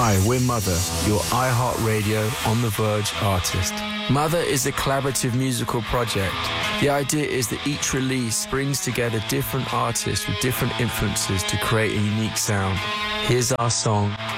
Hi, we're Mother, your iHeartRadio On The Verge artist. Mother is a collaborative musical project. The idea is that each release brings together different artists with different influences to create a unique sound. Here's our song,